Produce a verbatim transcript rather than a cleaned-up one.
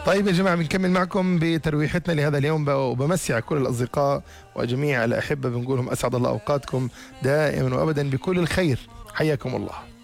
طيب يا جماعة بنكمل معكم بترويحتنا لهذا اليوم، وبمسي على كل الأصدقاء وجميع الأحبة، بنقول لهم أسعد الله أوقاتكم دائما وأبدا بكل الخير. حياكم الله.